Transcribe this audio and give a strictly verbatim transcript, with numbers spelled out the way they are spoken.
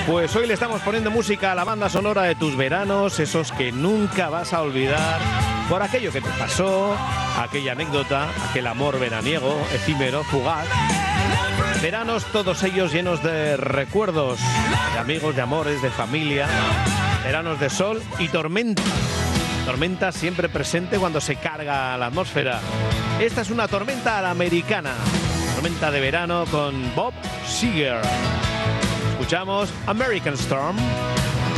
Pues hoy le estamos poniendo música a la banda sonora de tus veranos, esos que nunca vas a olvidar por aquello que te pasó, aquella anécdota, aquel amor veraniego, efímero, fugaz. Veranos todos ellos llenos de recuerdos, de amigos, de amores, de familia. Veranos de sol y tormenta. Tormenta siempre presente cuando se carga la atmósfera. Esta es una tormenta a la americana. Tormenta de verano con Bob Seger. Escuchamos American Storm.